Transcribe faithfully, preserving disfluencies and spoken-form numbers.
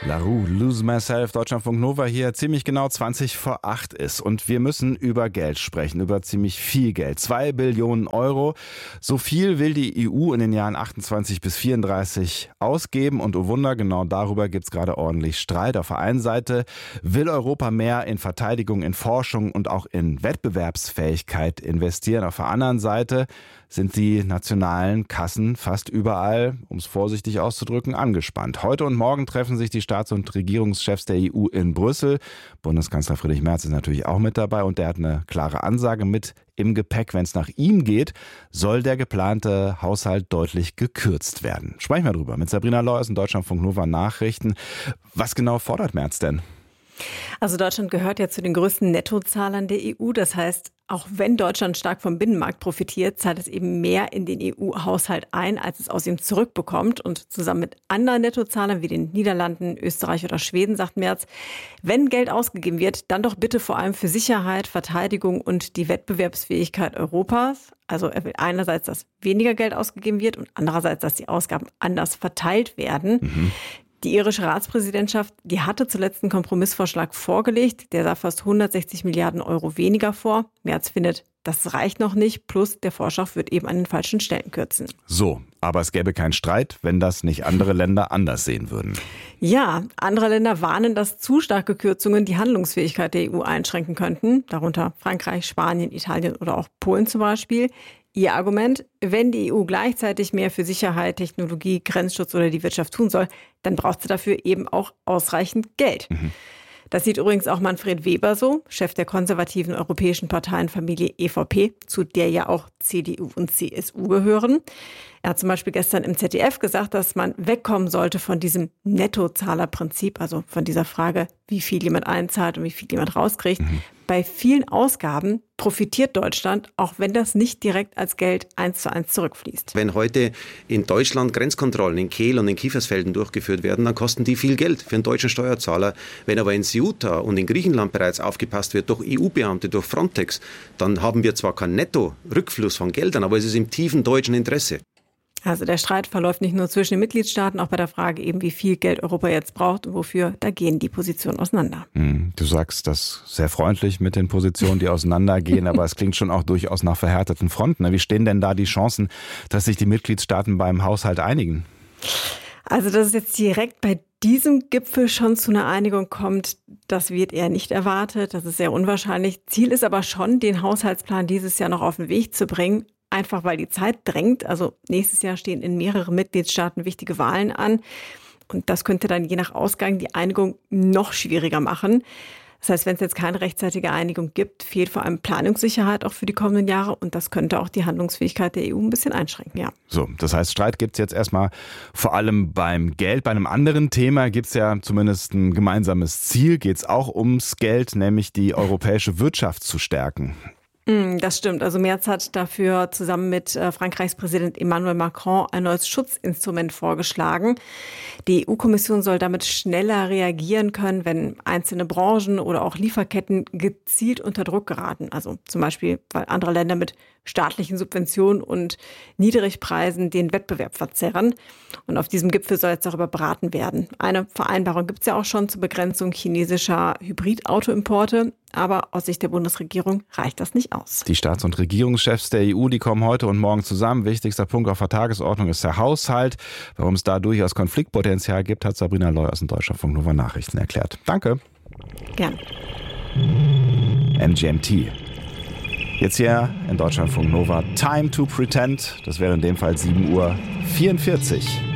La Rue, Lose Myself, Deutschlandfunk Nova hier, ziemlich genau zwanzig vor acht ist. Und wir müssen über Geld sprechen, über ziemlich viel Geld. Zwei Billionen Euro. So viel will die E U in den Jahren achtundzwanzig bis vierunddreißig ausgeben. Und oh Wunder, genau darüber gibt es gerade ordentlich Streit. Auf der einen Seite will Europa mehr in Verteidigung, in Forschung und auch in Wettbewerbsfähigkeit investieren. Auf der anderen Seite sind die nationalen Kassen fast überall, um es vorsichtig auszudrücken, angespannt. Heute und morgen treffen sich die Staats- und Regierungschefs der E U in Brüssel. Bundeskanzler Friedrich Merz ist natürlich auch mit dabei und der hat eine klare Ansage mit im Gepäck. Wenn es nach ihm geht, soll der geplante Haushalt deutlich gekürzt werden. Sprechen wir drüber mit Sabrina Leuers in Deutschlandfunk Nova Nachrichten. Was genau fordert Merz denn? Also Deutschland gehört ja zu den größten Nettozahlern der E U. Das heißt, auch wenn Deutschland stark vom Binnenmarkt profitiert, zahlt es eben mehr in den E U-Haushalt ein, als es aus ihm zurückbekommt. Und zusammen mit anderen Nettozahlern wie den Niederlanden, Österreich oder Schweden, sagt Merz, wenn Geld ausgegeben wird, dann doch bitte vor allem für Sicherheit, Verteidigung und die Wettbewerbsfähigkeit Europas. Also er will einerseits, dass weniger Geld ausgegeben wird und andererseits, dass die Ausgaben anders verteilt werden. Mhm. Die irische Ratspräsidentschaft, die hatte zuletzt einen Kompromissvorschlag vorgelegt. Der sah fast hundertsechzig Milliarden Euro weniger vor. Merz findet, das reicht noch nicht. Plus der Vorschlag wird eben an den falschen Stellen kürzen. So, aber es gäbe keinen Streit, wenn das nicht andere Länder anders sehen würden. Ja, andere Länder warnen, dass zu starke Kürzungen die Handlungsfähigkeit der E U einschränken könnten. Darunter Frankreich, Spanien, Italien oder auch Polen zum Beispiel. Ihr Argument, wenn die E U gleichzeitig mehr für Sicherheit, Technologie, Grenzschutz oder die Wirtschaft tun soll, dann braucht sie dafür eben auch ausreichend Geld. Mhm. Das sieht übrigens auch Manfred Weber so, Chef der konservativen europäischen Parteienfamilie E V P, zu der ja auch C D U und C S U gehören. Er hat zum Beispiel gestern im Z D F gesagt, dass man wegkommen sollte von diesem Nettozahlerprinzip, also von dieser Frage, wie viel jemand einzahlt und wie viel jemand rauskriegt. Mhm. Bei vielen Ausgaben profitiert Deutschland, auch wenn das nicht direkt als Geld eins zu eins zurückfließt. Wenn heute in Deutschland Grenzkontrollen in Kehl und in Kiefersfelden durchgeführt werden, dann kosten die viel Geld für einen deutschen Steuerzahler. Wenn aber in Ceuta und in Griechenland bereits aufgepasst wird durch E U-Beamte, durch Frontex, dann haben wir zwar keinen Netto-Rückfluss von Geldern, aber es ist im tiefen deutschen Interesse. Also der Streit verläuft nicht nur zwischen den Mitgliedstaaten, auch bei der Frage eben, wie viel Geld Europa jetzt braucht und wofür, da gehen die Positionen auseinander. Du sagst das sehr freundlich mit den Positionen, die auseinandergehen, aber es klingt schon auch durchaus nach verhärteten Fronten. Wie stehen denn da die Chancen, dass sich die Mitgliedstaaten beim Haushalt einigen? Also dass es jetzt direkt bei diesem Gipfel schon zu einer Einigung kommt, das wird eher nicht erwartet. Das ist sehr unwahrscheinlich. Ziel ist aber schon, den Haushaltsplan dieses Jahr noch auf den Weg zu bringen. Einfach weil die Zeit drängt. Also nächstes Jahr stehen in mehreren Mitgliedstaaten wichtige Wahlen an. Und das könnte dann je nach Ausgang die Einigung noch schwieriger machen. Das heißt, wenn es jetzt keine rechtzeitige Einigung gibt, fehlt vor allem Planungssicherheit auch für die kommenden Jahre. Und das könnte auch die Handlungsfähigkeit der E U ein bisschen einschränken, ja. So, das heißt, Streit gibt es jetzt erstmal vor allem beim Geld. Bei einem anderen Thema gibt es ja zumindest ein gemeinsames Ziel. Geht es auch ums Geld, nämlich die europäische Wirtschaft zu stärken. Das stimmt. Also Merz hat dafür zusammen mit Frankreichs Präsident Emmanuel Macron ein neues Schutzinstrument vorgeschlagen. Die E U-Kommission soll damit schneller reagieren können, wenn einzelne Branchen oder auch Lieferketten gezielt unter Druck geraten. Also zum Beispiel, weil andere Länder mit staatlichen Subventionen und Niedrigpreisen den Wettbewerb verzerren. Und auf diesem Gipfel soll jetzt darüber beraten werden. Eine Vereinbarung gibt es ja auch schon zur Begrenzung chinesischer Hybridautoimporte. Aber aus Sicht der Bundesregierung reicht das nicht aus. Die Staats- und Regierungschefs der E U, die kommen heute und morgen zusammen. Wichtigster Punkt auf der Tagesordnung ist der Haushalt. Warum es da durchaus Konfliktpotenzial gibt, hat Sabrina Leuers in Deutschlandfunk Nova Nachrichten erklärt. Danke. Gern. M G M T. Jetzt hier in Deutschlandfunk Nova Time to Pretend. Das wäre in dem Fall sieben Uhr vierundvierzig.